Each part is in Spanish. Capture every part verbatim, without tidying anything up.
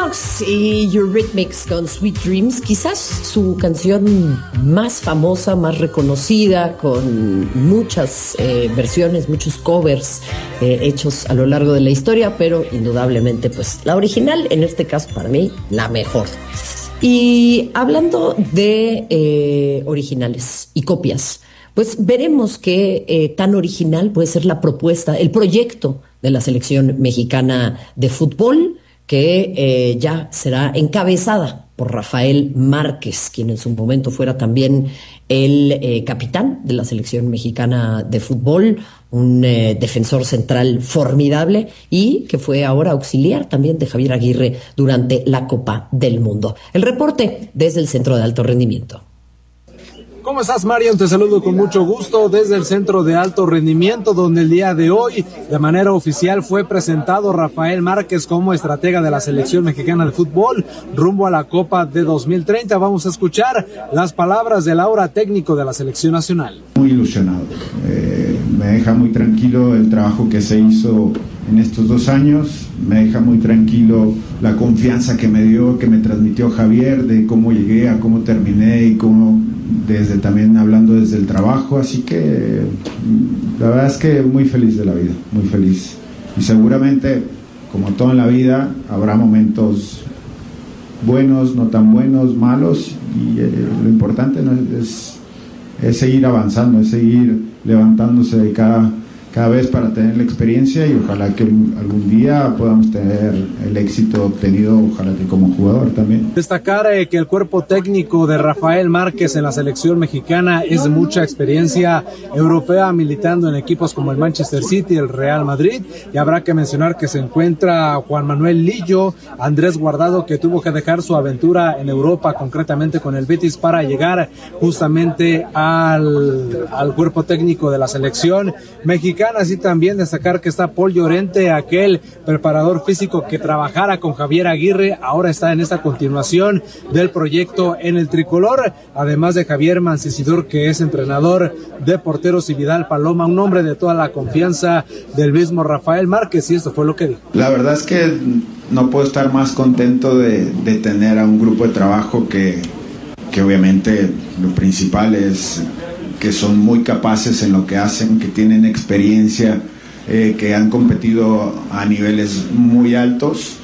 Lennox y Eurythmics con Sweet Dreams, quizás su canción más famosa, más reconocida, con muchas eh, versiones, muchos covers eh, hechos a lo largo de la historia, pero indudablemente pues la original, en este caso para mí, la mejor. Y hablando de eh, originales y copias, pues veremos qué eh, tan original puede ser la propuesta, el proyecto de la selección mexicana de fútbol, que eh, ya será encabezada por Rafael Márquez, quien en su momento fuera también el eh, capitán de la selección mexicana de fútbol, un eh, defensor central formidable y que fue ahora auxiliar también de Javier Aguirre durante la Copa del Mundo. El reporte desde el Centro de Alto Rendimiento. ¿Cómo estás, Marian? Te saludo con mucho gusto desde el Centro de Alto Rendimiento, donde el día de hoy, de manera oficial, fue presentado Rafael Márquez como estratega de la Selección Mexicana de Fútbol rumbo a la Copa de dos mil treinta. Vamos a escuchar las palabras del ahora técnico de la Selección Nacional. Muy ilusionado. Eh, me deja muy tranquilo el trabajo que se hizo en estos dos años. Me deja muy tranquilo la confianza que me dio, que me transmitió Javier, de cómo llegué a cómo terminé y cómo, desde también hablando desde el trabajo. Así que la verdad es que muy feliz de la vida, muy feliz. Y seguramente, como todo en la vida, habrá momentos buenos, no tan buenos, malos, y eh, lo importante no es, es seguir avanzando, es seguir levantándose de cada cada vez para tener la experiencia y ojalá que algún día podamos tener el éxito obtenido, ojalá que como jugador también. Destacar eh, que el cuerpo técnico de Rafael Márquez en la selección mexicana es de mucha experiencia europea, militando en equipos como el Manchester City, el Real Madrid, y habrá que mencionar que se encuentra Juan Manuel Lillo, Andrés Guardado, que tuvo que dejar su aventura en Europa, concretamente con el Betis, para llegar justamente al, al cuerpo técnico de la selección mexicana. Así también destacar que está Paul Llorente, aquel preparador físico que trabajara con Javier Aguirre, ahora está en esta continuación del proyecto en el tricolor, además de Javier Mancisidor, que es entrenador de porteros, y Vidal Paloma, un hombre de toda la confianza del mismo Rafael Márquez, y esto fue lo que dijo. La verdad es que no puedo estar más contento de, de tener a un grupo de trabajo que, que obviamente lo principal es que son muy capaces en lo que hacen, que tienen experiencia, eh, que han competido a niveles muy altos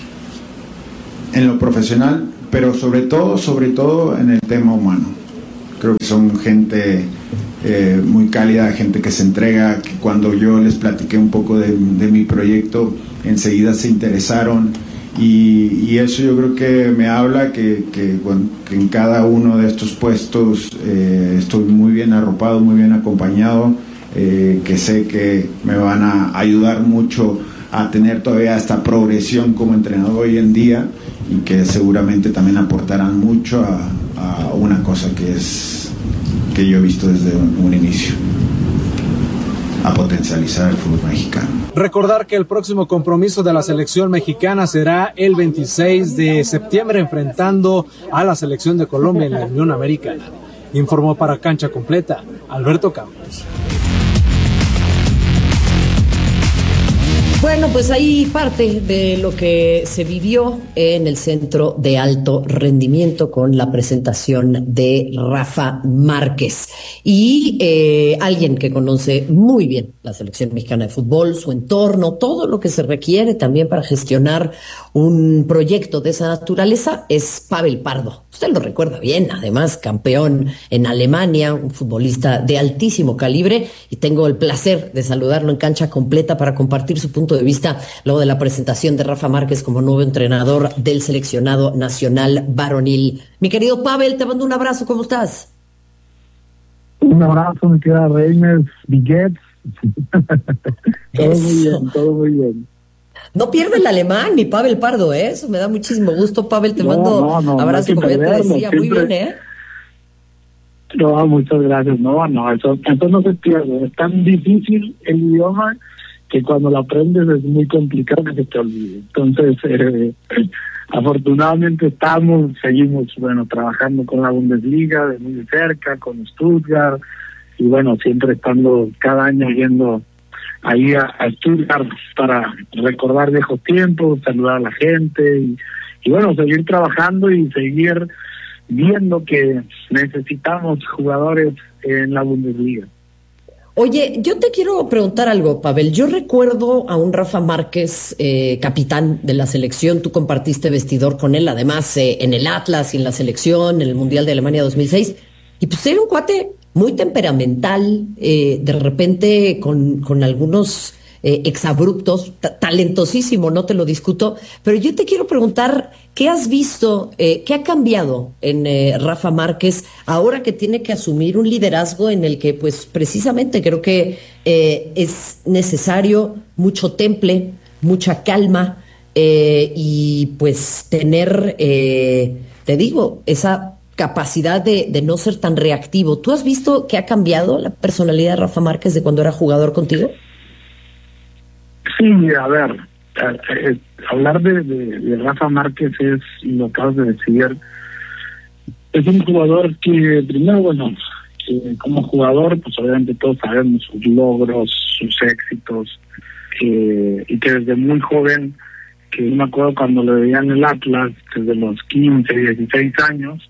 en lo profesional, pero sobre todo, sobre todo en el tema humano. Creo que son gente eh, muy cálida, gente que se entrega, que cuando yo les platiqué un poco de, de mi proyecto, enseguida se interesaron. Y, y eso yo creo que me habla que, que, bueno, que en cada uno de estos puestos eh, estoy muy bien arropado, muy bien acompañado, eh, que sé que me van a ayudar mucho a tener todavía esta progresión como entrenador hoy en día, y que seguramente también aportarán mucho a, a una cosa que es que yo he visto desde un, un inicio, a potencializar el fútbol mexicano. Recordar que el próximo compromiso de la selección mexicana será el veintiséis de septiembre, enfrentando a la selección de Colombia en la Unión Americana. Informó para Cancha Completa Alberto Campos. Bueno, pues ahí parte de lo que se vivió en el Centro de Alto Rendimiento con la presentación de Rafa Márquez. Y eh, alguien que conoce muy bien la selección mexicana de fútbol, su entorno, todo lo que se requiere también para gestionar un proyecto de esa naturaleza, es Pavel Pardo. Usted lo recuerda bien, además campeón en Alemania, un futbolista de altísimo calibre, y tengo el placer de saludarlo en Cancha Completa para compartir su punto de vista luego de la presentación de Rafa Márquez como nuevo entrenador del seleccionado nacional varonil. Mi querido Pavel, te mando un abrazo, ¿cómo estás? Un abrazo, mi querida Reyners, Biguets. Todo muy bien, todo muy bien. No pierde el alemán, mi Pavel Pardo, ¿eh? Eso me da muchísimo gusto, Pavel, te no, mando no, no, abrazo, no como ya te decía, siempre... muy bien, ¿eh? No, muchas gracias, no, no, eso, eso no se pierde, es tan difícil el idioma que cuando lo aprendes es muy complicado que se te olvide. Entonces, eh, afortunadamente estamos, seguimos, bueno, trabajando con la Bundesliga de muy cerca, con Stuttgart, y bueno, siempre estando cada año yendo ahí a, a Stuttgart para recordar viejos tiempos, saludar a la gente y, y bueno, seguir trabajando y seguir viendo que necesitamos jugadores en la Bundesliga. Oye, yo te quiero preguntar algo, Pavel. Yo recuerdo a un Rafa Márquez, eh, capitán de la selección. Tú compartiste vestidor con él, además, eh, en el Atlas y en la selección, en el Mundial de Alemania dos mil seis. Y pues era un cuate muy temperamental, eh, de repente con, con algunos eh, exabruptos, ta- talentosísimo, no te lo discuto. Pero yo te quiero preguntar, ¿qué has visto, eh, qué ha cambiado en eh, Rafa Márquez ahora que tiene que asumir un liderazgo en el que, pues, precisamente creo que eh, es necesario mucho temple, mucha calma eh, y, pues, tener, eh, te digo, esa capacidad de, de no ser tan reactivo? ¿Tú has visto que ha cambiado la personalidad de Rafa Márquez de cuando era jugador contigo? Sí, a ver, eh, eh, hablar de, de, de Rafa Márquez es, lo acabas de decir, es un jugador que primero, bueno, que como jugador, pues obviamente todos sabemos sus logros, sus éxitos, que, y que desde muy joven, que yo me acuerdo cuando lo veía en el Atlas, desde los quince, dieciséis años,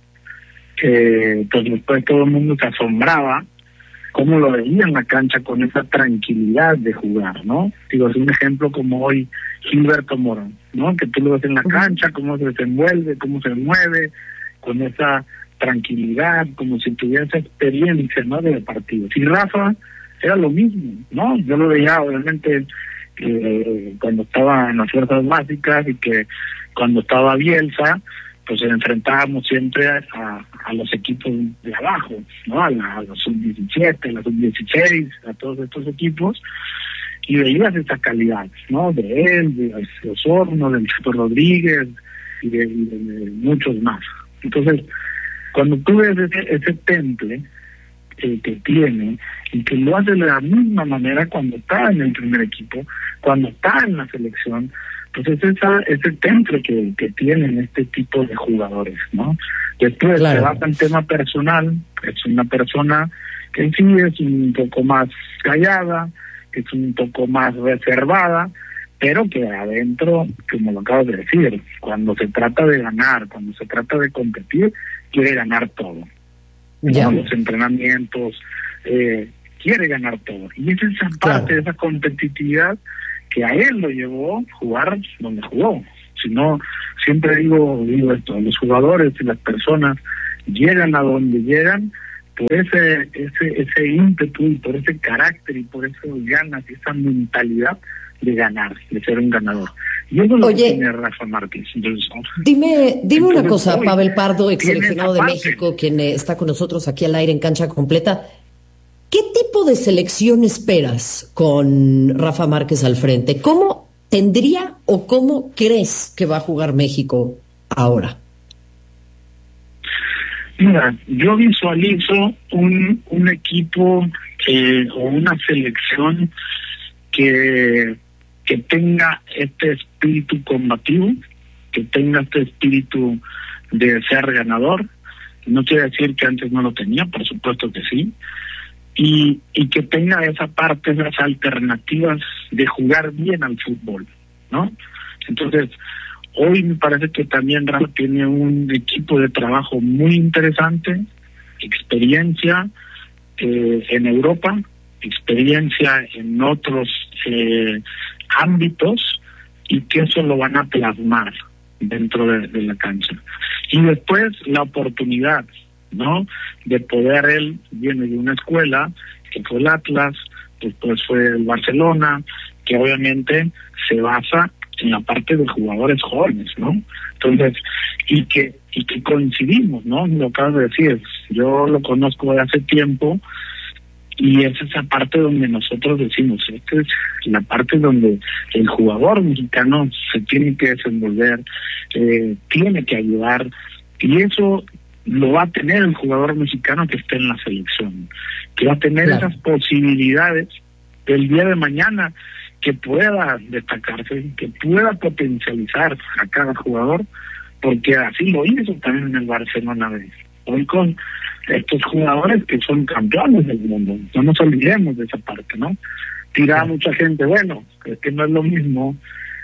que pues después todo el mundo se asombraba cómo lo veía en la cancha con esa tranquilidad de jugar, ¿no? Digo, es un ejemplo como hoy Gilberto Morón, ¿no? Que tú lo ves en la cancha, cómo se desenvuelve, cómo se mueve, con esa tranquilidad, como si tuviera esa experiencia, ¿no? De partidos. Y Rafa era lo mismo, ¿no? Yo lo veía, obviamente, eh, cuando estaba en las fuerzas básicas y que cuando estaba Bielsa, pues enfrentábamos siempre a, a los equipos de abajo, ¿no? A, la, a los sub diecisiete, a la sub dieciséis, a todos estos equipos, y veías esa calidad, ¿no? De él, de Osorno, del Chato Rodríguez y de, y de, de muchos más. Entonces, cuando tú ves ese, ese temple eh, que tiene y que lo hace de la misma manera cuando está en el primer equipo, cuando está en la selección, pues es esa, ese temple que, que tienen este tipo de jugadores, ¿no? Después Claro. se basa en tema personal, es una persona que en sí es un poco más callada, que es un poco más reservada, pero que adentro, como lo acabas de decir, cuando se trata de ganar, cuando se trata de competir, quiere ganar todo. Ya. ¿No? Los entrenamientos, eh, quiere ganar todo. Y es esa parte, Claro. de esa competitividad que a él lo llevó a jugar donde jugó. Si no, siempre digo, digo esto, los jugadores y las personas llegan a donde llegan por ese ese ese ímpetu y por ese carácter y por esas ganas y esa mentalidad de ganar, de ser un ganador. Y eso es lo Oye, que tiene Rafa Márquez. Entonces, Dime, dime una Entonces, cosa, hoy Pavel Pardo, ex tiene seleccionado de esa parte. México, quien eh, está con nosotros aquí al aire en Cancha Completa. ¿Qué tipo de selección esperas con Rafa Márquez al frente? ¿Cómo tendría o cómo crees que va a jugar México ahora? Mira, yo visualizo un, un equipo eh, o una selección que, que tenga este espíritu combativo, que tenga este espíritu de ser ganador. No quiere decir que antes no lo tenía, por supuesto que sí. Y, y que tenga esa parte, esas alternativas de jugar bien al fútbol, ¿no? Entonces, hoy me parece que también Rafa tiene un equipo de trabajo muy interesante, experiencia eh, en Europa, experiencia en otros eh, ámbitos, y que eso lo van a plasmar dentro de, de la cancha. Y después la oportunidad, ¿no? De poder, él viene de una escuela que fue el Atlas, después fue el Barcelona, que obviamente se basa en la parte de jugadores jóvenes, ¿no? Entonces, y que y que coincidimos, ¿no? Lo acabas de decir, yo lo conozco de hace tiempo y es esa parte donde nosotros decimos, esta es la parte donde el jugador mexicano se tiene que desenvolver, eh, tiene que ayudar, y eso lo va a tener el jugador mexicano que esté en la selección, que va a tener Claro. esas posibilidades del día de mañana, que pueda destacarse, que pueda potencializar a cada jugador, porque así lo hizo también en el Barcelona de hoy con estos jugadores que son campeones del mundo. No nos olvidemos de esa parte, ¿no? Tira a mucha gente, bueno, es que no es lo mismo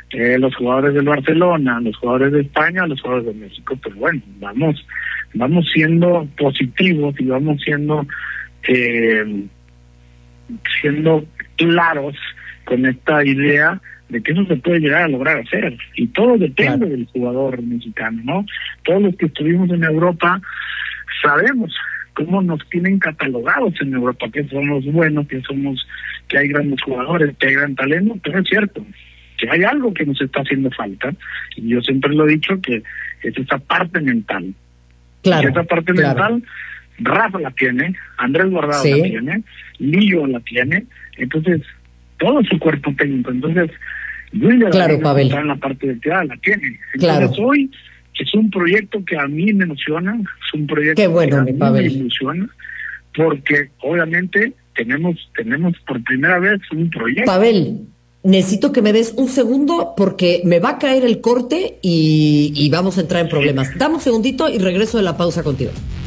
eh, los jugadores del Barcelona, los jugadores de España, los jugadores de México. Pero bueno, vamos, vamos siendo positivos y vamos siendo, eh, siendo claros con esta idea de que eso se puede llegar a lograr hacer, y todo depende claro. del jugador mexicano, ¿no? Todos los que estuvimos en Europa sabemos cómo nos tienen catalogados en Europa, que somos buenos, que somos, que hay grandes jugadores, que hay gran talento, pero es cierto que hay algo que nos está haciendo falta, y yo siempre lo he dicho, que es esa parte mental. Claro, y esa parte claro. mental, Rafa la tiene, Andrés Guardado sí. la tiene, Lillo la tiene, entonces todo su cuerpo técnico, entonces Luis de la claro, Reina Pavel. está en la parte de teatro, la tiene. Entonces Claro. hoy es un proyecto que a mí me emociona, es un proyecto Qué bueno, que a mi mí Pavel. me ilusiona, porque obviamente tenemos tenemos por primera vez un proyecto. Pavel, necesito que me des un segundo porque me va a caer el corte y, y vamos a entrar en problemas. Dame un segundito y regreso de la pausa contigo.